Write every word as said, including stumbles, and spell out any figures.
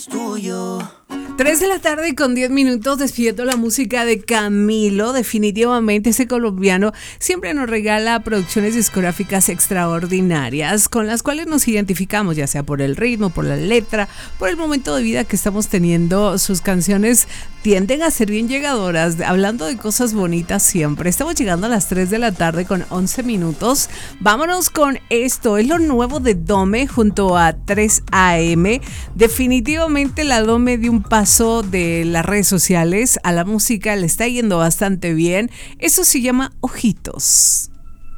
es tuyo. tres de la tarde con diez minutos, despidiendo la música de Camilo. Definitivamente ese colombiano siempre nos regala producciones discográficas extraordinarias con las cuales nos identificamos, ya sea por el ritmo, por la letra, por el momento de vida que estamos teniendo. Sus canciones tienden a ser bien llegadoras, hablando de cosas bonitas siempre. Estamos llegando a las tres de la tarde con once minutos. Vámonos con esto, es lo nuevo de Dome junto a tres A M. Definitivamente la Dome dio un paso de las redes sociales a la música, le está yendo bastante bien. Eso se llama Ojitos.